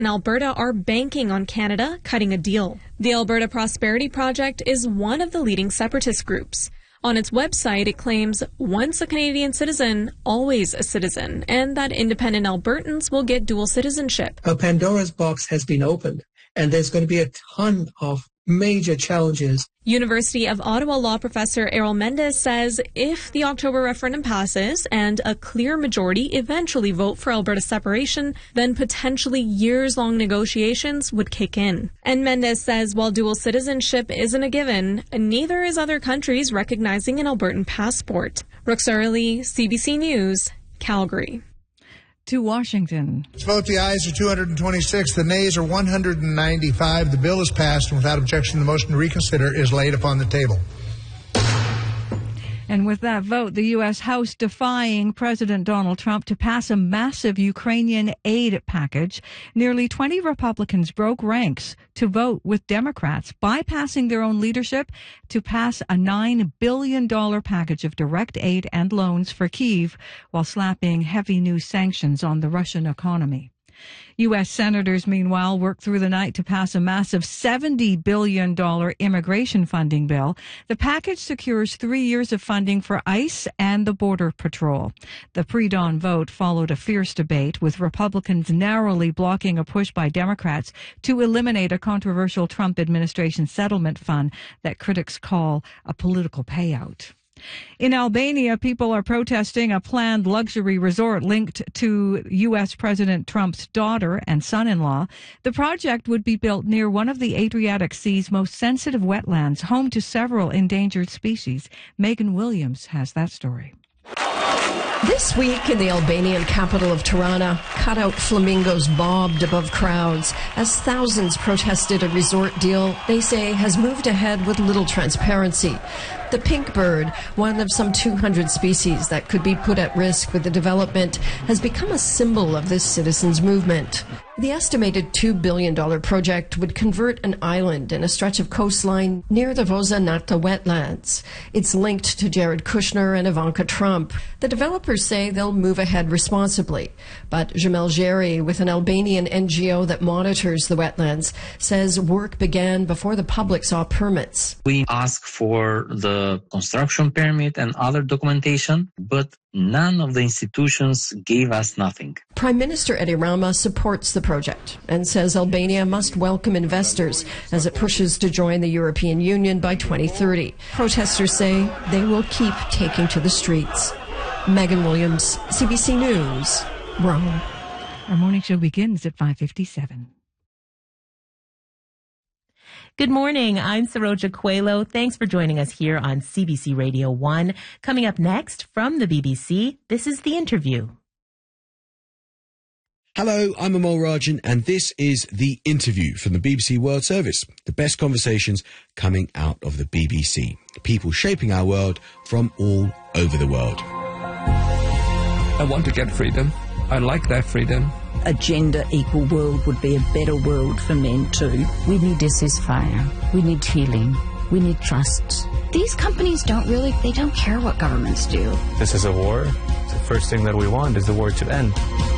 and Alberta are banking on Canada cutting a deal. The Alberta Prosperity Project is one of the leading separatist groups. On its website, it claims once a Canadian citizen, always a citizen, and that independent Albertans will get dual citizenship. A Pandora's box has been opened, and there's going to be a ton of major challenges. University of Ottawa law professor Errol Mendez says if the October referendum passes and a clear majority eventually vote for Alberta separation, then potentially years-long negotiations would kick in. And Mendez says while dual citizenship isn't a given, neither is other countries recognizing an Albertan passport. Brooks Early, CBC News, Calgary. To Washington. Let's vote. The ayes are 226. The nays are 195. The bill is passed, and without objection, the motion to reconsider is laid upon the table. And with that vote, the U.S. House defying President Donald Trump to pass a massive Ukrainian aid package. Nearly 20 Republicans broke ranks to vote with Democrats, bypassing their own leadership to pass a $9 billion package of direct aid and loans for Kyiv, while slapping heavy new sanctions on the Russian economy. U.S. senators, meanwhile, worked through the night to pass a massive $70 billion immigration funding bill. The package secures 3 years of funding for ICE and the Border Patrol. The pre-dawn vote followed a fierce debate, with Republicans narrowly blocking a push by Democrats to eliminate a controversial Trump administration settlement fund that critics call a political payout. In Albania, people are protesting a planned luxury resort linked to U.S. President Trump's daughter and son-in-law. The project would be built near one of the Adriatic Sea's most sensitive wetlands, home to several endangered species. Megan Williams has that story. This week in the Albanian capital of Tirana, cutout flamingos bobbed above crowds as thousands protested a resort deal they say has moved ahead with little transparency. The pink bird, one of some 200 species that could be put at risk with the development, has become a symbol of this citizens' movement. The estimated $2 billion project would convert an island and a stretch of coastline near the Voza Nata wetlands. It's linked to Jared Kushner and Ivanka Trump. The developers say they'll move ahead responsibly. But Jamel Jeri, with an Albanian NGO that monitors the wetlands, says work began before the public saw permits. We asked for the construction permit and other documentation, but none of the institutions gave us nothing. Prime Minister Edi Rama supports the project and says Albania must welcome investors as it pushes to join the European Union by 2030. Protesters say they will keep taking to the streets. Megan Williams, CBC News, Rome. Our morning show begins at 5:57. Good morning. I'm Saroja Coelho. Thanks for joining us here on CBC Radio 1. Coming up next from the BBC, this is The Interview. Hello, I'm Amol Rajan, and this is The Interview from the BBC World Service. The best conversations coming out of the BBC. People shaping our world from all over the world. I want to get freedom. I like that freedom. A gender equal world would be a better world for men too. We need a ceasefire. We need healing. We need trust. These companies don't care what governments do. This is a war. The first thing that we want is the war to end.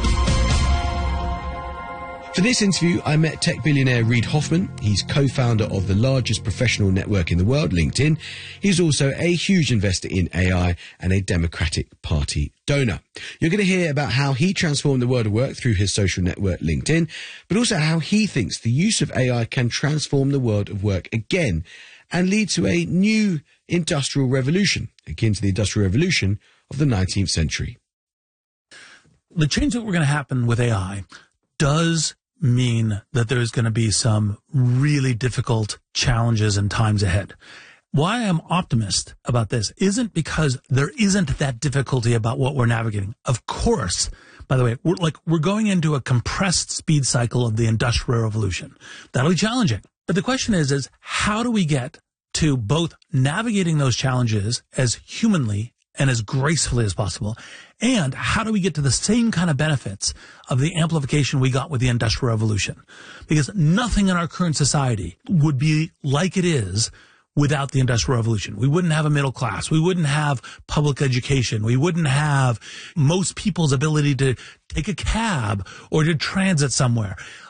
For this interview, I met tech billionaire Reid Hoffman. He's co-founder of the largest professional network in the world, LinkedIn. He's also a huge investor in AI and a Democratic Party donor. You're going to hear about how he transformed the world of work through his social network, LinkedIn, but also how he thinks the use of AI can transform the world of work again and lead to a new industrial revolution, akin to the Industrial Revolution of the 19th century. The change that we're going to happen with AI does mean that there's going to be some really difficult challenges and times ahead. Why I'm optimist about this isn't because there isn't that difficulty about what we're navigating. Of course, by the way, we're going into a compressed speed cycle of the Industrial Revolution. That'll be challenging. But the question is how do we get to both navigating those challenges as humanly and as gracefully as possible, and how do we get to the same kind of benefits of the amplification we got with the Industrial Revolution? Because nothing in our current society would be like it is without the Industrial Revolution. We wouldn't have a middle class. We wouldn't have public education. We wouldn't have most people's ability to take a cab or to transit somewhere.